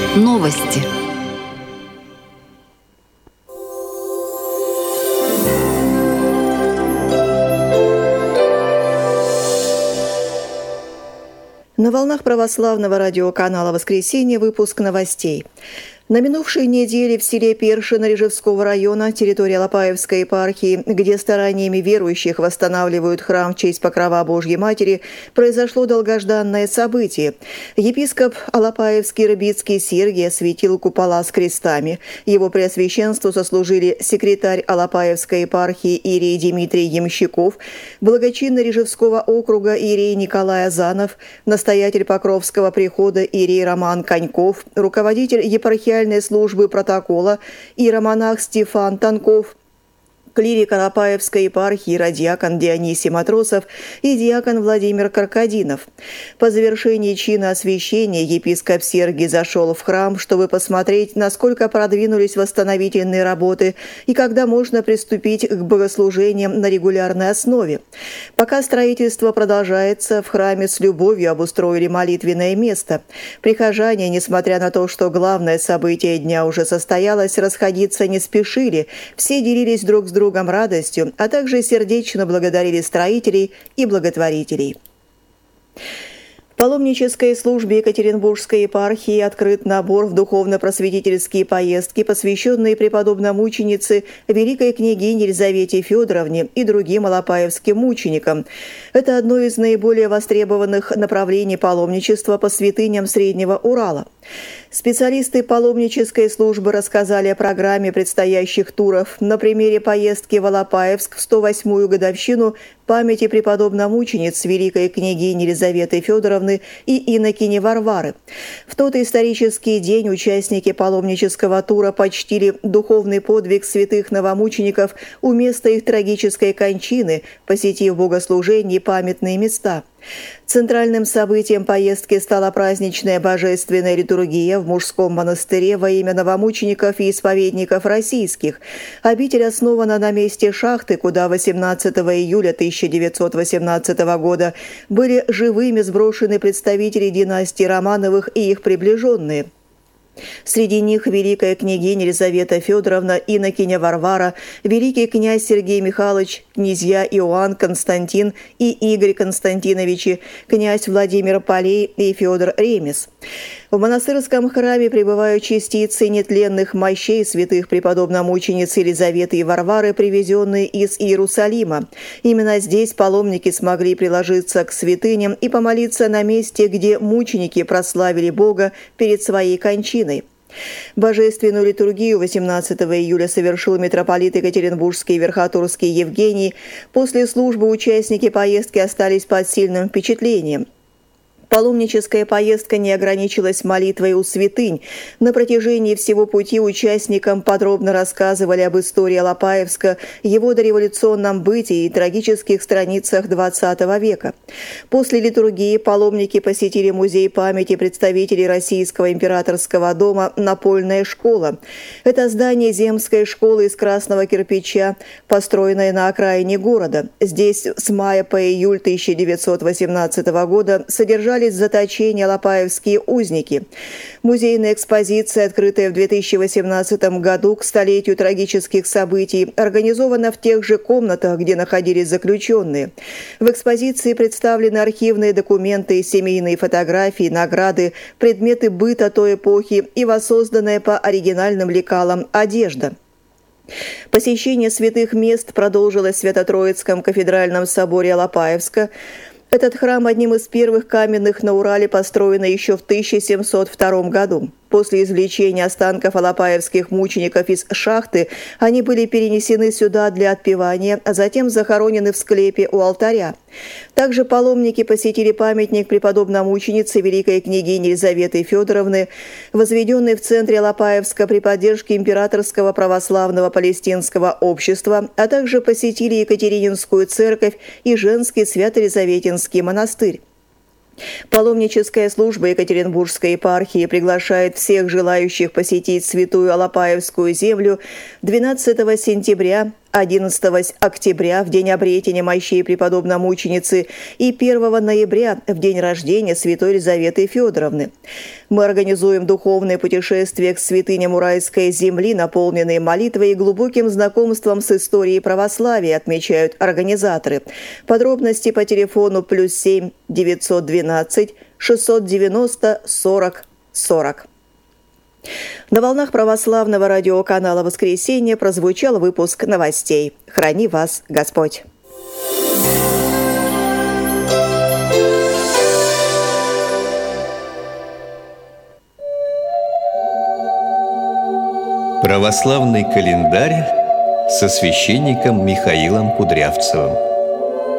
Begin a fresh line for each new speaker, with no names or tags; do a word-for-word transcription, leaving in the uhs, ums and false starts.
Новости.
На волнах православного радиоканала «Воскресенье» выпуск новостей. На минувшей неделе в селе Першино Рижевского района, территории Алапаевской епархии, где стараниями верующих восстанавливают храм в честь Покрова Божьей Матери, произошло долгожданное событие. Епископ Алапаевский Рыбицкий Сергий осветил купола с крестами. Его преосвященству сослужили секретарь Алапаевской епархии иерей Дмитрий Ямщиков, благочинный Рижевского округа иерей Николай Азанов, настоятель Покровского прихода иерей Роман Коньков, руководитель епархиальной службы протокола иеромонах Стефан Танков, клирик Алапаевской епархии радиакон Дионисий Матросов и диакон Владимир Каркадинов. По завершении чина освящения епископ Сергий зашел в храм, чтобы посмотреть, насколько продвинулись восстановительные работы и когда можно приступить к богослужениям на регулярной основе. Пока строительство продолжается, в храме с любовью обустроили молитвенное место. Прихожане, несмотря на то, что главное событие дня уже состоялось, расходиться не спешили. Все делились друг с другом другом радостью, а также сердечно благодарили строителей и благотворителей. В паломнической службе Екатеринбургской епархии открыт набор в духовно-просветительские поездки, посвященные преподобно-мученице великой княгине Елизавете Федоровне и другим алапаевским мученикам. Это одно из наиболее востребованных направлений паломничества по святыням Среднего Урала. Специалисты паломнической службы рассказали о программе предстоящих туров на примере поездки в Алапаевск в сто восьмую годовщину памяти преподобно-мучениц великой княгини Елизаветы Федоровны и инокини Варвары. В тот исторический день участники паломнического тура почтили духовный подвиг святых новомучеников у места их трагической кончины, посетив богослужение и памятные места. Центральным событием поездки стала праздничная божественная литургия в мужском монастыре во имя новомучеников и исповедников российских. Обитель основана на месте шахты, куда восемнадцатого июля тысяча девятьсот восемнадцатого года были живыми сброшены представители династии Романовых и их приближенные. Среди них великая княгиня Елизавета Федоровна, инокиня Варвара, великий князь Сергей Михайлович, князья Иоанн Константин и Игорь Константиновичи, князь Владимир Полей и Федор Ремес. В монастырском храме пребывают частицы нетленных мощей святых преподобно-мучениц Елизаветы и Варвары, привезенные из Иерусалима. Именно здесь паломники смогли приложиться к святыням и помолиться на месте, где мученики прославили Бога перед своей кончиной. Божественную литургию восемнадцатого июля совершил митрополит Екатеринбургский и Верхотурский Евгений. После службы участники поездки остались под сильным впечатлением. Паломническая поездка не ограничилась молитвой у святынь. На протяжении всего пути участникам подробно рассказывали об истории Алапаевска, его дореволюционном бытии и трагических страницах двадцатого века. После литургии паломники посетили музей памяти представителей Российского императорского дома «Напольная школа». Это здание земской школы из красного кирпича, построенное на окраине города. Здесь с мая по июль тысяча девятьсот восемнадцатого года содержались заточения алапаевские узники. Музейная экспозиция, открытая в две тысячи восемнадцатом году к столетию трагических событий, организована в тех же комнатах, где находились заключенные. В экспозиции представлены архивные документы, семейные фотографии, награды, предметы быта той эпохи и воссозданная по оригинальным лекалам одежда. Посещение святых мест продолжилось в Свято-Троицком кафедральном соборе Алапаевска. Этот храм одним из первых каменных на Урале построен еще в тысяча семьсот втором году. После извлечения останков алапаевских мучеников из шахты они были перенесены сюда для отпевания, а затем захоронены в склепе у алтаря. Также паломники посетили памятник преподобно-мученице великой княгини Елизаветы Федоровны, возведенный в центре Алапаевска при поддержке Императорского православного палестинского общества, а также посетили Екатерининскую церковь и женский Свято-Елизаветинский монастырь. Паломническая служба Екатеринбургской епархии приглашает всех желающих посетить святую Алапаевскую землю двенадцатого сентября одиннадцатого октября, в день обретения мощей преподобно-мученицы, и первого ноября, в день рождения святой Елизаветы Федоровны. Мы организуем духовное путешествие к святыням Уральской земли, наполненные молитвой и глубоким знакомством с историей православия, отмечают организаторы. Подробности по телефону плюс семь девятьсот двенадцать шестьсот девяносто сорок сорок. На волнах православного радиоканала «Воскресенье» прозвучал выпуск новостей. Храни вас Господь!
Православный календарь со священником Михаилом Кудрявцевым.